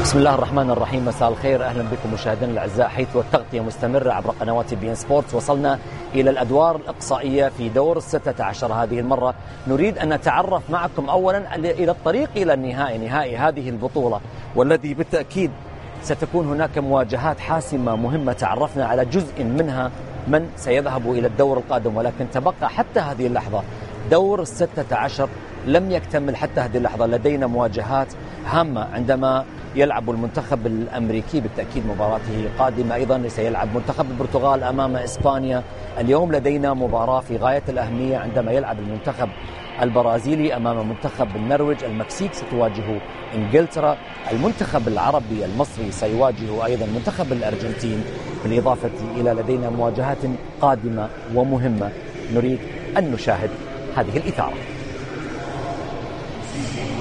بسم الله الرحمن الرحيم. مساء الخير، أهلا بكم مشاهدينا الأعزاء، حيث التغطية مستمرة عبر قنوات بي إن سبورتس. وصلنا إلى الأدوار الإقصائية في دور 16. هذه المرة نريد أن نتعرف معكم أولا إلى الطريق إلى النهائي، نهائي هذه البطولة، والذي بالتأكيد ستكون هناك مواجهات حاسمة مهمة. تعرفنا على جزء منها من سيذهب إلى الدور القادم، ولكن تبقى حتى هذه اللحظة دور 16 لم يكتمل حتى هذه اللحظة. لدينا مواجهات هامة عندما يلعب المنتخب الأمريكي، بالتأكيد مباراته قادمة. أيضا سيلعب منتخب البرتغال أمام إسبانيا. اليوم لدينا مباراة في غاية الأهمية عندما يلعب المنتخب البرازيلي أمام منتخب النرويج. المكسيك ستواجه إنجلترا. المنتخب العربي المصري سيواجه أيضا منتخب الأرجنتين، بالإضافة إلى لدينا مواجهات قادمة ومهمة. نريد أن نشاهد هذه الإثارة.